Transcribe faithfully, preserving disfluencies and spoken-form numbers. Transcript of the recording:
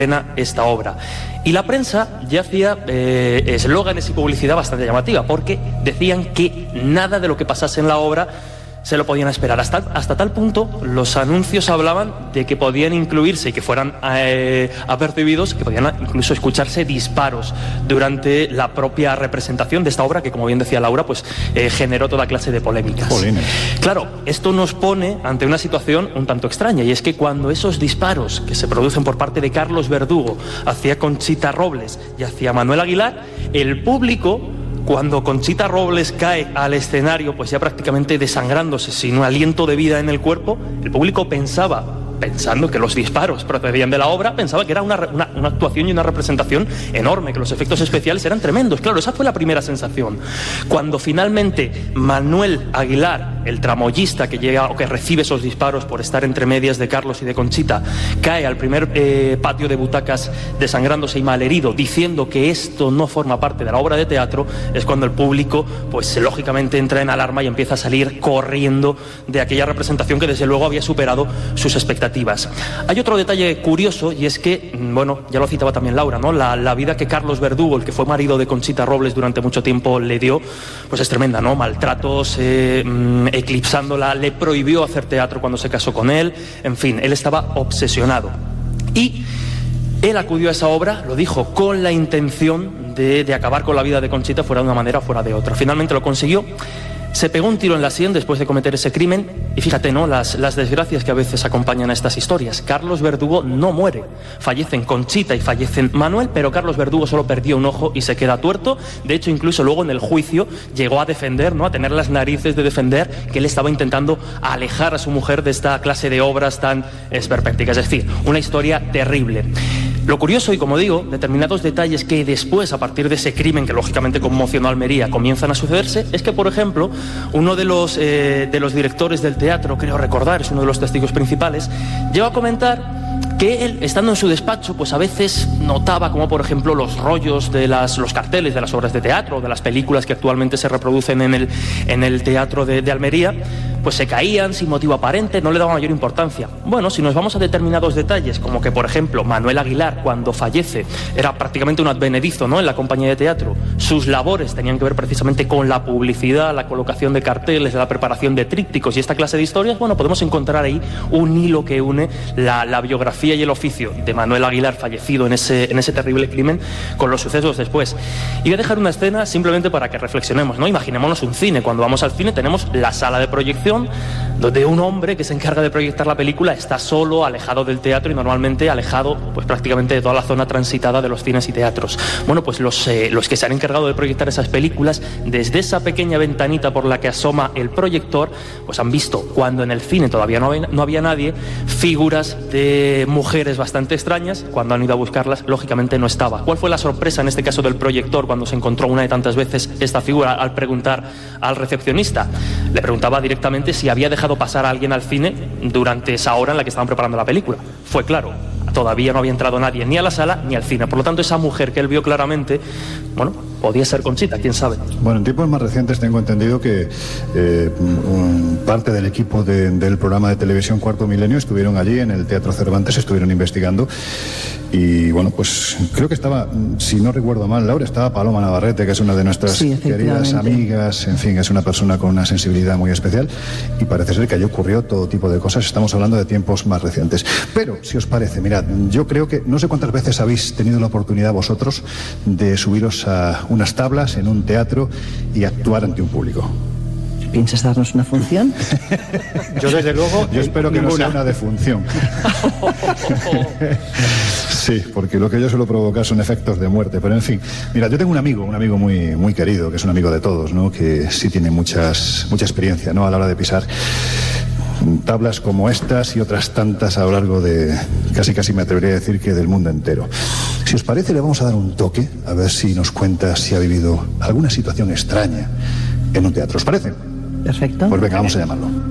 esta obra. Y la prensa ya hacía eh, eslóganes y publicidad bastante llamativa, porque decían que nada de lo que pasase en la obra se lo podían esperar. Hasta, hasta tal punto, los anuncios hablaban de que podían incluirse y que fueran eh, apercibidos, que podían incluso escucharse disparos durante la propia representación de esta obra, que, como bien decía Laura, pues eh, generó toda clase de polémicas. Polines. Claro, esto nos pone ante una situación un tanto extraña, y es que cuando esos disparos que se producen por parte de Carlos Verdugo hacia Conchita Robles y hacia Manuel Aguilar, el público, cuando Conchita Robles cae al escenario, pues ya prácticamente desangrándose, sin un aliento de vida en el cuerpo, el público pensaba, pensando que los disparos procedían de la obra, pensaba que era una, una, una actuación y una representación enorme, que los efectos especiales eran tremendos. Claro, esa fue la primera sensación. Cuando finalmente Manuel Aguilar, el tramoyista que llega o que recibe esos disparos por estar entre medias de Carlos y de Conchita, cae al primer eh, patio de butacas desangrándose y malherido, diciendo que esto no forma parte de la obra de teatro, es cuando el público, pues lógicamente entra en alarma y empieza a salir corriendo de aquella representación que desde luego había superado sus expectativas. Hay otro detalle curioso, y es que, bueno, ya lo citaba también Laura, ¿no? La, la vida que Carlos Verdugo, el que fue marido de Conchita Robles durante mucho tiempo, le dio, pues es tremenda, ¿no? Maltratos, eh, eclipsándola, le prohibió hacer teatro cuando se casó con él, en fin, él estaba obsesionado. Y él acudió a esa obra, lo dijo, con la intención de, de acabar con la vida de Conchita, fuera de una manera o fuera de otra. Finalmente lo consiguió. Se pegó un tiro en la sien después de cometer ese crimen, y fíjate, ¿no?, las, las desgracias que a veces acompañan a estas historias. Carlos Verdugo no muere, fallecen Conchita y fallecen Manuel, pero Carlos Verdugo solo perdió un ojo y se queda tuerto. De hecho, incluso luego en el juicio llegó a defender, ¿no?, a tener las narices de defender que él estaba intentando alejar a su mujer de esta clase de obras tan esperpénticas. Es decir, una historia terrible. Lo curioso, y como digo, determinados detalles que después, a partir de ese crimen que lógicamente conmocionó a Almería, comienzan a sucederse, es que, por ejemplo, uno de los, eh, de los directores del teatro, creo recordar, es uno de los testigos principales, llegó a comentar que él, estando en su despacho, pues a veces notaba como, por ejemplo, los rollos de las, los carteles de las obras de teatro, de las películas que actualmente se reproducen en el, en el teatro de, de Almería, pues se caían sin motivo aparente, no le daba mayor importancia. Bueno, si nos vamos a determinados detalles, como que, por ejemplo, Manuel Aguilar, cuando fallece, era prácticamente un advenedizo, ¿no?, en la compañía de teatro. Sus labores tenían que ver precisamente con la publicidad, la colocación de carteles, la preparación de trípticos y esta clase de historias. Bueno, podemos encontrar ahí un hilo que une la, la biografía y el oficio de Manuel Aguilar, fallecido en ese, en ese terrible crimen, con los sucesos después. Y voy a dejar una escena simplemente para que reflexionemos, ¿no? Imaginémonos un cine. Cuando vamos al cine tenemos la sala de proyección, donde un hombre que se encarga de proyectar la película está solo, alejado del teatro, y normalmente alejado pues prácticamente de toda la zona transitada de los cines y teatros. Bueno, pues los, eh, los que se han encargado de proyectar esas películas, desde esa pequeña ventanita por la que asoma el proyector, pues han visto, cuando en el cine todavía no había, no había nadie, figuras de mujeres bastante extrañas. Cuando han ido a buscarlas, lógicamente no estaba. ¿Cuál fue la sorpresa en este caso del proyector cuando se encontró una de tantas veces esta figura al preguntar al recepcionista? Le preguntaba directamente si había dejado pasar a alguien al cine durante esa hora en la que estaban preparando la película. Fue claro, todavía no había entrado nadie ni a la sala ni al cine. Por lo tanto, esa mujer que él vio claramente, bueno, podía ser Conchita, quién sabe. Bueno, en tiempos más recientes tengo entendido que eh, un, parte del equipo de, del programa de televisión Cuarto Milenio estuvieron allí en el Teatro Cervantes, estuvieron investigando, y bueno, pues creo que estaba, si no recuerdo mal, Laura, estaba Paloma Navarrete, que es una de nuestras sí, queridas amigas, en fin, es una persona con una sensibilidad muy especial, y parece ser que allí ocurrió todo tipo de cosas. Estamos hablando de tiempos más recientes. Pero, si os parece, mirad, yo creo que no sé cuántas veces habéis tenido la oportunidad vosotros de subiros a unas tablas en un teatro y actuar ante un público. ¿Piensas darnos una función? Yo desde luego, yo espero que ninguna. No sea una defunción. Sí, porque lo que yo suelo provocar son efectos de muerte. Pero en fin, mira, yo tengo un amigo, un amigo muy, muy querido, que es un amigo de todos, ¿no?, que sí tiene muchas, mucha experiencia, ¿no?, a la hora de pisar tablas como estas y otras tantas a lo largo de, casi casi me atrevería a decir que del mundo entero. Si os parece, le vamos a dar un toque, a ver si nos cuenta si ha vivido alguna situación extraña en un teatro. ¿Os parece? Perfecto. Pues venga, vamos a llamarlo.